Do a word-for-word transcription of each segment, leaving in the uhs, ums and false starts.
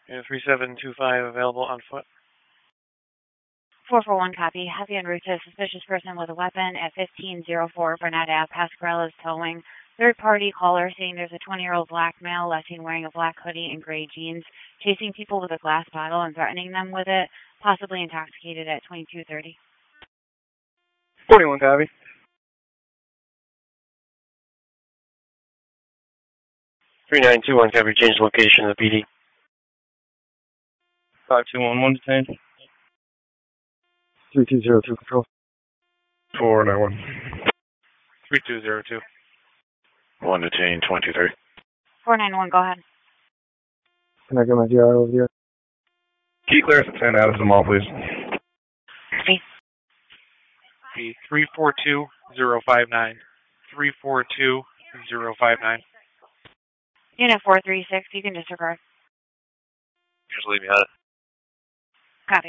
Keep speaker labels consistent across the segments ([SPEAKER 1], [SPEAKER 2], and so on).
[SPEAKER 1] And three seven two five available on foot.
[SPEAKER 2] four four one copy. Have you en route to a suspicious person with a weapon at fifteen oh four Burnett Ave, Pasquarello's Towing. Third party caller saying there's a twenty year old black male last seen wearing a black hoodie and gray jeans, chasing people with a glass bottle and threatening them with it, possibly intoxicated at twenty-two thirty.
[SPEAKER 1] forty-one copy. three nine two one copy. Change location of the P D. five two one one detained. three two zero two control. four nine one. three two zero two. one detained, twenty thirty.
[SPEAKER 2] four nine one, go ahead.
[SPEAKER 1] Can I get my G R over here? Key clearance at ten out of the mall, please.
[SPEAKER 2] Please.
[SPEAKER 1] P three four two zero five nine. three four two zero five nine.
[SPEAKER 2] Unit four three six, you can disregard.
[SPEAKER 1] Just leave me out of it.
[SPEAKER 2] Copy.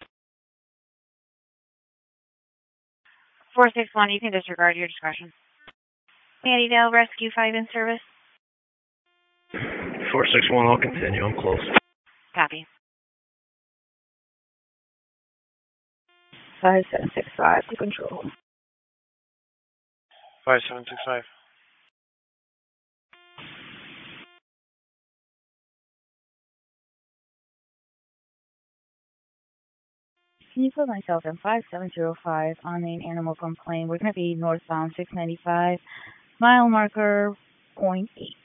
[SPEAKER 2] four six one, you can disregard your discretion. Annandale Rescue five in service.
[SPEAKER 1] four six one, I'll continue. I'm close.
[SPEAKER 2] Copy.
[SPEAKER 3] five seven six five to control.
[SPEAKER 1] five seven six five.
[SPEAKER 3] Can you put myself in five seven zero five on an animal complaint? We're going to be northbound six ninety-five, mile marker point eight.